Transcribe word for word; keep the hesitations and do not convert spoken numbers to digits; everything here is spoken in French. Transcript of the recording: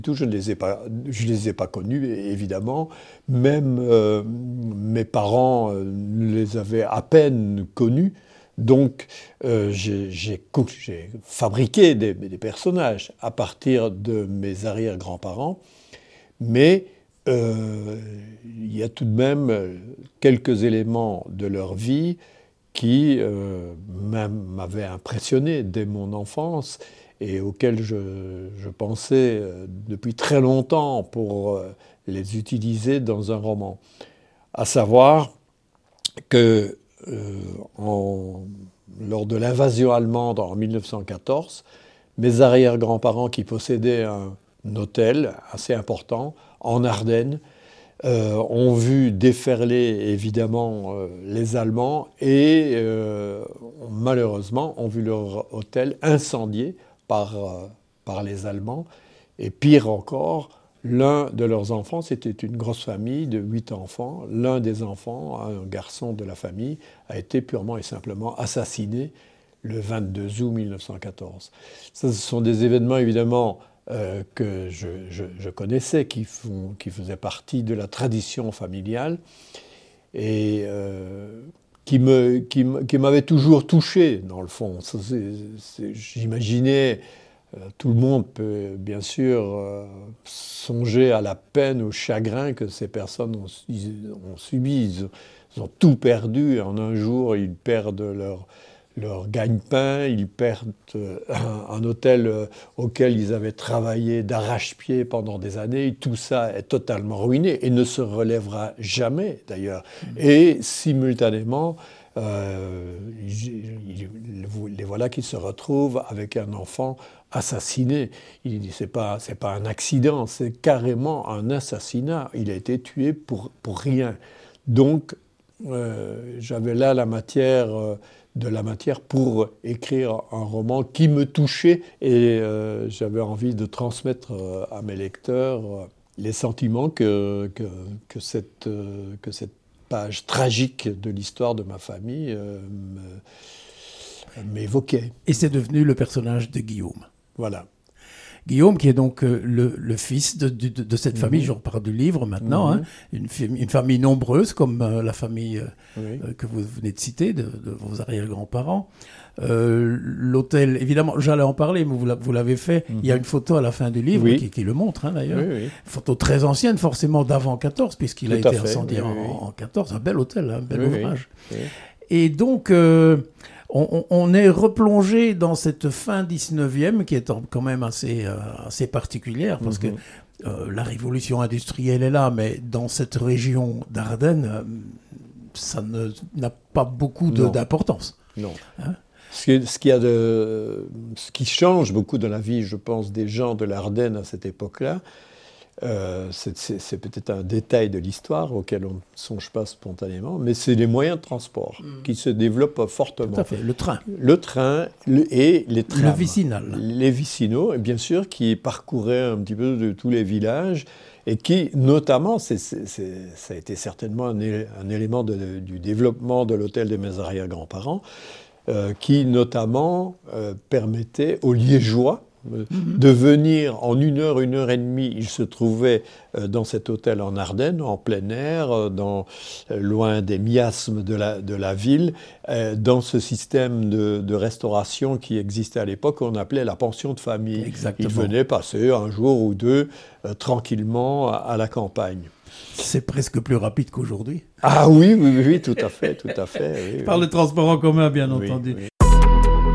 Tout, je ne les ai pas, je les ai pas connus, évidemment. Même euh, mes parents euh, les avaient à peine connus. Donc, euh, j'ai, j'ai, j'ai fabriqué des, des personnages à partir de mes arrière-grands-parents. Mais euh, il y a tout de même quelques éléments de leur vie qui euh, m'avaient impressionné dès mon enfance et auxquels je, je pensais euh, depuis très longtemps pour euh, les utiliser dans un roman. À savoir que euh, en, lors de l'invasion allemande en mille neuf cent quatorze, mes arrière-grands-parents qui possédaient un, un hôtel assez important en Ardennes euh, ont vu déferler évidemment euh, les Allemands et euh, malheureusement ont vu leur hôtel incendié par, euh, par les Allemands. Et pire encore, l'un de leurs enfants, c'était une grosse famille de huit enfants, l'un des enfants, un garçon de la famille, a été purement et simplement assassiné le vingt-deux août mille neuf cent quatorze. Ça, ce sont des événements évidemment euh, que je, je, je connaissais, qui, font, qui faisaient partie de la tradition familiale et euh, qui, me, qui, qui m'avaient toujours touché, dans le fond. Ça, c'est, c'est, j'imaginais, euh, tout le monde peut bien sûr euh, songer à la peine, au chagrin que ces personnes ont, ont subi. Ils, ils ont tout perdu. En un jour, ils perdent leur... leur gagne-pain, ils perdent un, un hôtel auquel ils avaient travaillé d'arrache-pied pendant des années. Et tout ça est totalement ruiné et ne se relèvera jamais d'ailleurs. Mmh. Et simultanément, euh, les voilà qui se retrouvent avec un enfant assassiné. Il dit c'est pas c'est pas un accident, c'est carrément un assassinat. Il a été tué pour pour rien. Donc euh, j'avais là la matière. Euh, de la matière pour écrire un roman qui me touchait et euh, j'avais envie de transmettre euh, à mes lecteurs euh, les sentiments que, que, que, cette, euh, que cette page tragique de l'histoire de ma famille euh, m'évoquait. Et c'est devenu le personnage de Guillaume. Voilà. Guillaume, qui est donc euh, le, le fils de, de, de cette famille, mmh. je reparle du livre maintenant, mmh. hein, une, une famille nombreuse comme euh, la famille euh, oui. euh, que vous venez de citer, de, de vos arrière-grands-parents. Euh, l'hôtel, évidemment, j'allais en parler, mais vous l'avez fait. Mmh. Il y a une photo à la fin du livre oui. qui, qui le montre, hein, d'ailleurs. Oui, oui. Une photo très ancienne, forcément d'avant quatorze, puisqu'il Tout a été incendié oui, en, oui. en quatorze. Un bel hôtel, un bel oui, ouvrage. Oui. Oui. Et donc... Euh, On, on est replongé dans cette fin dix-neuvième qui est quand même assez, euh, assez particulière parce mm-hmm. que euh, la révolution industrielle est là, mais dans cette région d'Ardennes, euh, ça ne, n'a pas beaucoup de, non. d'importance. Non. Hein? Ce qui, ce, qui a de, ce qui change beaucoup dans la vie, je pense, des gens de l'Ardenne à cette époque-là, Euh, c'est, c'est, c'est peut-être un détail de l'histoire auquel on ne songe pas spontanément, mais c'est les moyens de transport mmh. qui se développent fortement. Tout à fait, le train. Le train le, et les trams. Le vicinal. Les vicinaux, et bien sûr, qui parcouraient un petit peu de tous les villages et qui, notamment, c'est, c'est, c'est, ça a été certainement un, é, un élément de, du développement de l'hôtel de mes arrière-grands-parents, euh, qui, notamment, euh, permettait aux Liégeois Mm-hmm. de venir en une heure, une heure et demie. Il se trouvait euh, dans cet hôtel en Ardennes, en plein air, euh, dans, euh, loin des miasmes de la, de la ville, euh, dans ce système de, de restauration qui existait à l'époque, qu'on appelait la pension de famille. Exactement. Ils venaient passer un jour ou deux euh, tranquillement à, à la campagne. C'est presque plus rapide qu'aujourd'hui. Ah oui, oui, oui, tout à fait, tout à fait. Oui, Par oui. le transport en commun, bien entendu. Oui, oui.